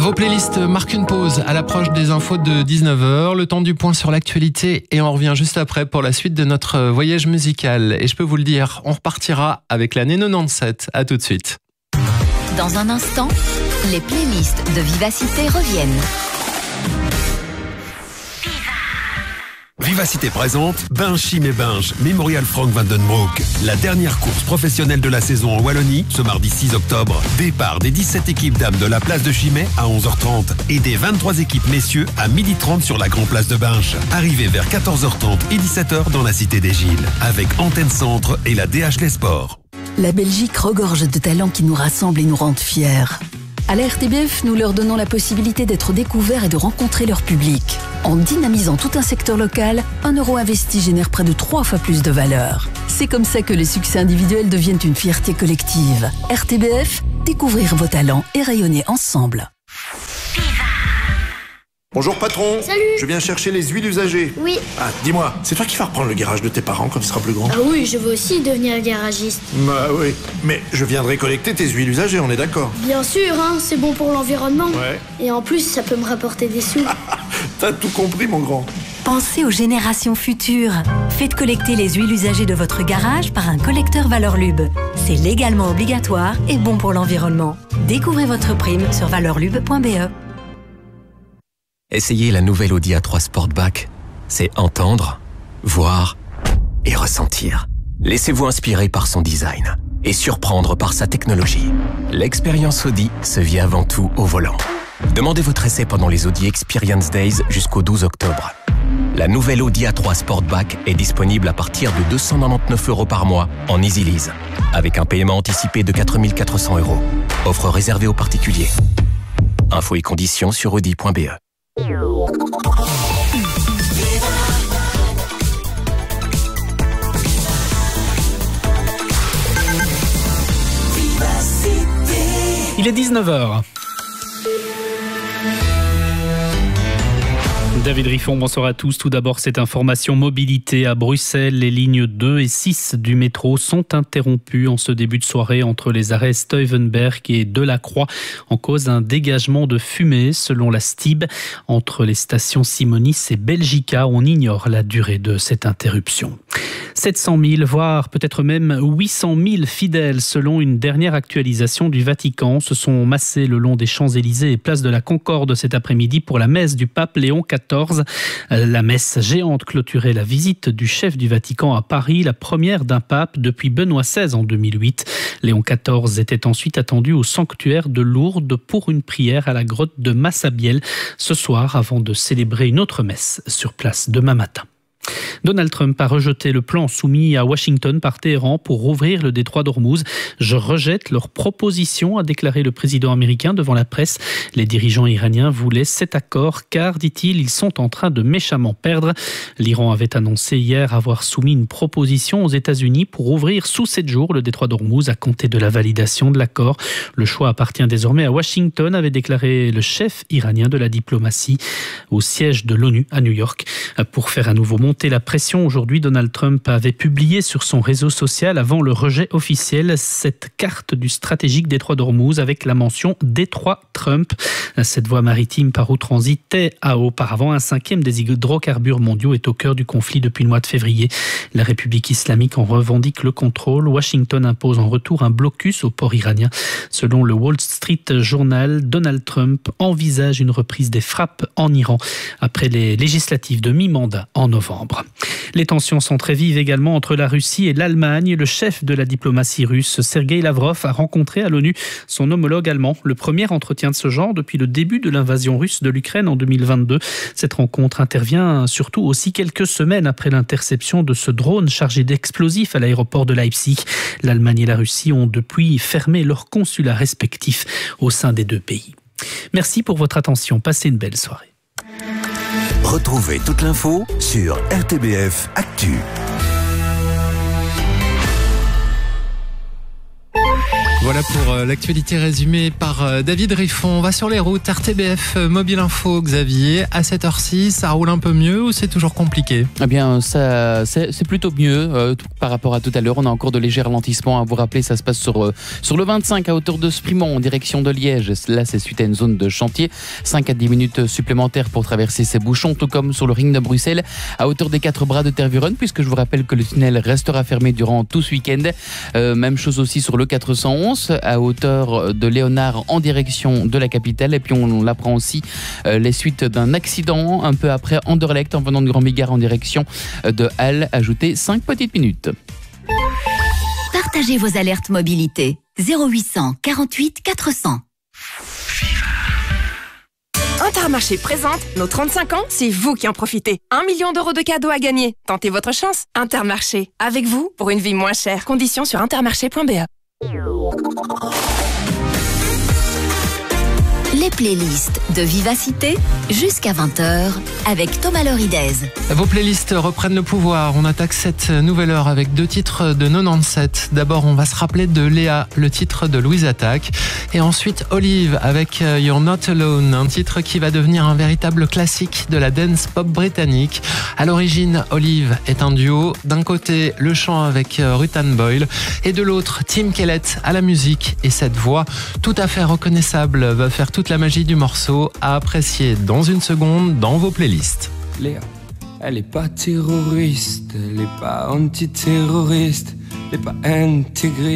Vos playlists marquent une pause à l'approche des infos de 19h, le temps du point sur l'actualité et on revient juste après pour la suite de notre voyage musical. Et je peux vous le dire, on repartira avec l'année 97. À tout de suite. Dans un instant, les playlists de Vivacité reviennent. Vivacité présente Binge Chim et Binge, Memorial Frank van den Broek. La dernière course professionnelle de la saison en Wallonie, ce mardi 6 octobre. Départ des 17 équipes dames de la place de Chimay à 11h30 et des 23 équipes messieurs à 12h30 sur la grande place de Binge. Arrivée vers 14h30 et 17h dans la cité des Gilles, avec Antenne Centre et la DH Les Sports. La Belgique regorge de talents qui nous rassemblent et nous rendent fiers. À la RTBF, nous leur donnons la possibilité d'être découverts et de rencontrer leur public. En dynamisant tout un secteur local, 1 euro investi génère près de 3 fois plus de valeur. C'est comme ça que les succès individuels deviennent une fierté collective. RTBF, découvrir vos talents et rayonner ensemble. Bonjour patron. Salut. Je viens chercher les huiles usagées. Oui. Ah, dis-moi, c'est toi qui vas reprendre le garage de tes parents quand il sera plus grand? Ah oui, je veux aussi devenir garagiste. Bah oui, mais je viendrai collecter tes huiles usagées, on est d'accord? Bien sûr, hein, c'est bon pour l'environnement. Ouais. Et en plus, ça peut me rapporter des sous. T'as tout compris mon grand. Pensez aux générations futures. Faites collecter les huiles usagées de votre garage par un collecteur Valorlub. C'est légalement obligatoire et bon pour l'environnement. Découvrez votre prime sur valorlub.be. Essayez la nouvelle Audi A3 Sportback. C'est entendre, voir et ressentir. Laissez-vous inspirer par son design et surprendre par sa technologie. L'expérience Audi se vit avant tout au volant. Demandez votre essai pendant les Audi Experience Days jusqu'au 12 octobre. La nouvelle Audi A3 Sportback est disponible à partir de 299 € par mois en Easy Lease, avec un paiement anticipé de 4 400 €. Offre réservée aux particuliers. Infos et conditions sur audi.be. Il est 19h. David Riffon, bonsoir à tous. Tout d'abord, cette information mobilité à Bruxelles. Les lignes 2 et 6 du métro sont interrompues en ce début de soirée entre les arrêts Stuyvenberg et Delacroix en cause d'un dégagement de fumée selon la STIB. Entre les stations Simonis et Belgica, on ignore la durée de cette interruption. 700 000, voire peut-être même 800 000 fidèles, selon une dernière actualisation du Vatican, se sont massés le long des Champs-Élysées et place de la Concorde cet après-midi pour la messe du pape Léon XIV. La messe géante clôturait la visite du chef du Vatican à Paris, la première d'un pape depuis Benoît XVI en 2008. Léon XIV était ensuite attendu au sanctuaire de Lourdes pour une prière à la grotte de Massabielle ce soir, avant de célébrer une autre messe sur place demain matin. Donald Trump a rejeté le plan soumis à Washington par Téhéran pour rouvrir le détroit d'Ormuz. « Je rejette leur proposition », a déclaré le président américain devant la presse. Les dirigeants iraniens voulaient cet accord car, dit-il, ils sont en train de méchamment perdre. L'Iran avait annoncé hier avoir soumis une proposition aux États-Unis pour ouvrir sous 7 jours le détroit d'Ormuz à compter de la validation de l'accord. Le choix appartient désormais à Washington, avait déclaré le chef iranien de la diplomatie au siège de l'ONU à New York. Pour faire à nouveau monter la pression, aujourd'hui, Donald Trump avait publié sur son réseau social, avant le rejet officiel, cette carte du stratégique détroit d'Ormuz avec la mention Détroit Trump. Cette voie maritime par où transitait auparavant un 5e des hydrocarbures mondiaux est au cœur du conflit depuis le mois de février. La République islamique en revendique le contrôle. Washington impose en retour un blocus au port iranien. Selon le Wall Street Journal, Donald Trump envisage une reprise des frappes en Iran après les législatives de mi-mandat en novembre. Les tensions sont très vives également entre la Russie et l'Allemagne. Le chef de la diplomatie russe, Sergueï Lavrov, a rencontré à l'ONU son homologue allemand. Le premier entretien de ce genre depuis le début de l'invasion russe de l'Ukraine en 2022. Cette rencontre intervient surtout aussi quelques semaines après l'interception de ce drone chargé d'explosifs à l'aéroport de Leipzig. L'Allemagne et la Russie ont depuis fermé leurs consulats respectifs au sein des deux pays. Merci pour votre attention. Passez une belle soirée. Retrouvez toute l'info sur RTBF Actu. Voilà pour l'actualité résumée par David Riffon. On va sur les routes. RTBF Mobile Info, Xavier. À 7h06, ça roule un peu mieux ou c'est toujours compliqué ? Eh bien, ça, c'est plutôt mieux par rapport à tout à l'heure. On a encore de légers ralentissements. À vous rappeler, ça se passe sur le 25 à hauteur de Sprimont en direction de Liège. Là, c'est suite à une zone de chantier. 5 à 10 minutes supplémentaires pour traverser ces bouchons, tout comme sur le ring de Bruxelles à hauteur des 4 bras de Tervuren, puisque je vous rappelle que le tunnel restera fermé durant tout ce week-end. Même chose aussi sur le 411 à hauteur de Léonard en direction de la capitale. Et puis on l'apprend aussi les suites d'un accident un peu après Anderlecht en venant de Grand-Bigard en direction de Halle. Ajoutez 5 petites minutes. Partagez vos alertes mobilité. 0800 48 400. Intermarché présente nos 35 ans, c'est vous qui en profitez. 1 million d'euros de cadeaux à gagner. Tentez votre chance. Intermarché, avec vous pour une vie moins chère. Conditions sur intermarché.be. Les playlists de Vivacité jusqu'à 20h avec Thomas Loridez. Vos playlists reprennent le pouvoir. On attaque cette nouvelle heure avec 2 titres de 97. D'abord, on va se rappeler de Léa, le titre de Louise Attaque. Et ensuite, Olive avec You're Not Alone, un titre qui va devenir un véritable classique de la dance pop britannique. À l'origine, Olive est un duo. D'un côté, le chant avec Ruth Ann Boyle et de l'autre, Tim Kellett à la musique. Et cette voix tout à fait reconnaissable va faire toute la magie du morceau à apprécier dans une seconde dans vos playlists. Léa, elle est pas terroriste, elle est pas antiterroriste, elle est pas intégrée.